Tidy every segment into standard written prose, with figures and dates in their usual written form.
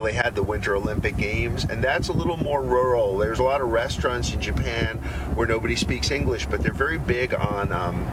they had the Winter Olympic Games, and that's a little more rural. There's a lot of restaurants in Japan where nobody speaks English, but they're very big on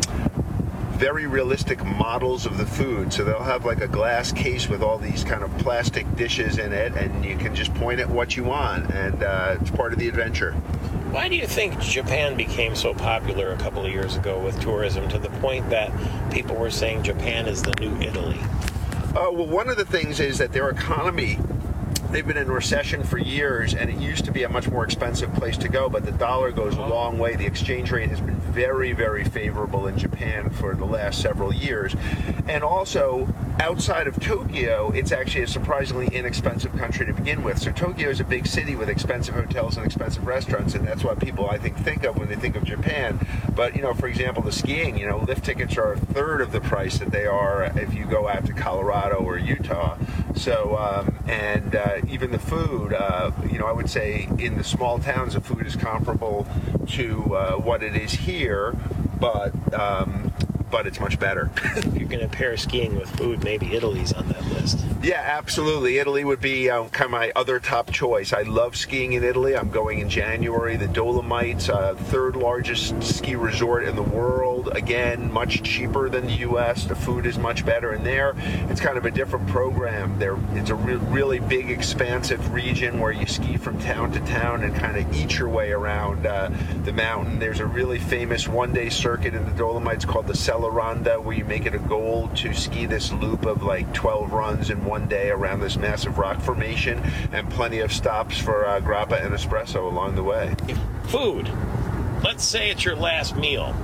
very realistic models of the food. So they'll have like a glass case with all these kind of plastic dishes in it, and you can just point at what you want, and it's part of the adventure. Why do you think Japan became so popular a couple of years ago with tourism, to the point that people were saying Japan is the new Italy? Well, one of the things is that their economy, they've been in recession for years, and it used to be a much more expensive place to go, but the dollar goes a long way. The exchange rate has been very, very favorable in Japan for the last several years. And also, outside of Tokyo, it's actually a surprisingly inexpensive country to begin with. So Tokyo is a big city with expensive hotels and expensive restaurants, and that's what people, I think of when they think of Japan. But, for example, the skiing, lift tickets are a third of the price that they are if you go out to Colorado or Utah. So, even the food, I would say in the small towns, the food is comparable to what it is here, but it's much better. If you're going to pair skiing with food, maybe Italy's on that list. Yeah, absolutely. Italy would be kind of my other top choice. I love skiing in Italy. I'm going in January. The Dolomites, third largest ski resort in the world. Again, much cheaper than the U.S. The food is much better. And there, it's kind of a different program. It's a really big, expansive region where you ski from town to town and kind of eat your way around the mountain. There's a really famous one-day circuit in the Dolomites called the Sella Ronda, where you make it a goal to ski this loop of like 12 runs in one day around this massive rock formation, and plenty of stops for grappa and espresso along the way. Food. Let's say it's your last meal.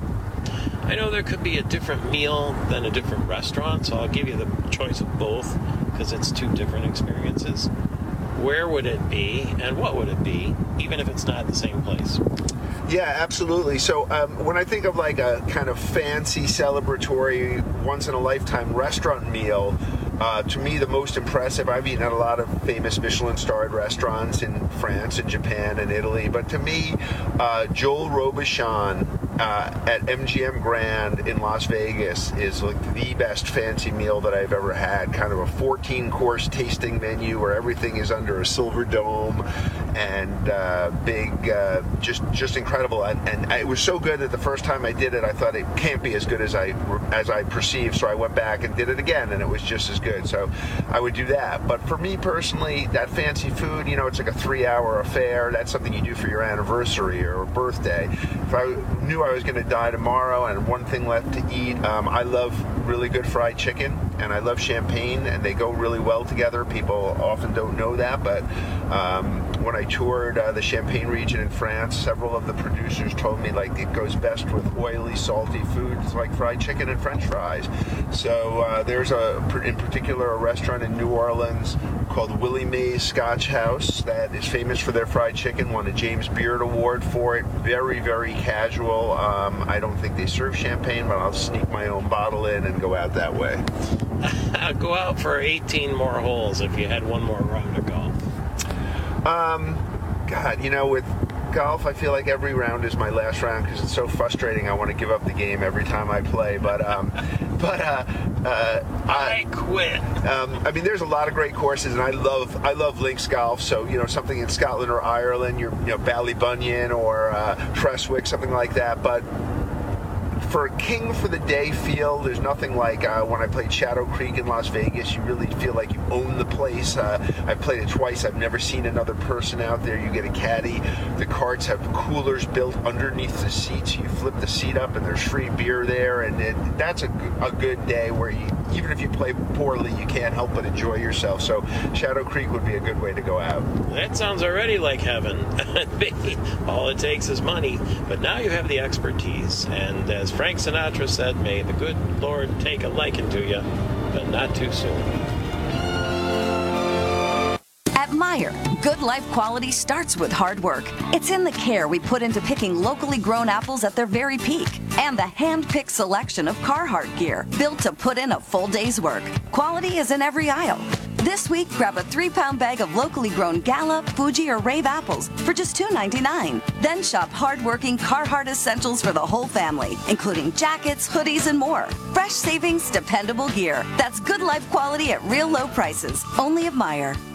I know there could be a different meal than a different restaurant, so I'll give you the choice of both because it's two different experiences. Where would it be, and what would it be, even if it's not the same place? Yeah, absolutely. So when I think of like a kind of fancy, celebratory, once-in-a-lifetime restaurant meal, to me, the most impressive, I've eaten at a lot of famous Michelin-starred restaurants in France and Japan and Italy, but to me, Joel Robuchon at MGM Grand in Las Vegas is like the best fancy meal that I've ever had. Kind of a 14-course tasting menu where everything is under a silver dome and just incredible. And it was so good that the first time I did it, I thought it can't be as good as I perceived. So I went back and did it again, and it was just as good. So I would do that. But for me personally, that fancy food, it's like a 3-hour affair. That's something you do for your anniversary or birthday. If I knew I was going to die tomorrow and one thing left to eat, I love really good fried chicken, and I love champagne, and they go really well together. People often don't know that, but when I toured the Champagne region in France, several of the producers told me like it goes best with oily, salty foods like fried chicken and French fries. So there's in particular a restaurant in New Orleans called Willie Mae's Scotch House that is famous for their fried chicken. Won a James Beard Award for it. Very, very casual. I don't think they serve champagne, but I'll sneak my own bottle in and go out that way. Go out for 18 more holes if you had one more round to go. God, with golf, I feel like every round is my last round because it's so frustrating. I want to give up the game every time I play, but I quit. There's a lot of great courses, and I love links golf. So something in Scotland or Ireland, Ballybunion or Prestwick, something like that. But for a king for the day feel, there's nothing like when I played Shadow Creek in Las Vegas. You really feel like you own the place. I've played it twice. I've never seen another person out there. You get a caddy. The carts have coolers built underneath the seats. You flip the seat up and there's free beer there. And that's a good day where even if you play poorly, you can't help but enjoy yourself. So Shadow Creek would be a good way to go out. That sounds already like heaven. All it takes is money. But now you have the expertise. And as Frank Sinatra said, may the good Lord take a liking to you, but not too soon. At Meijer, good life quality starts with hard work. It's in the care we put into picking locally grown apples at their very peak, and the hand-picked selection of Carhartt gear built to put in a full day's work. Quality is in every aisle. This week, grab a 3-pound bag of locally grown Gala, Fuji, or Rave apples for just $2.99. Then shop hard-working Carhartt essentials for the whole family, including jackets, hoodies, and more. Fresh savings, dependable gear. That's good life quality at real low prices. Only at Meijer.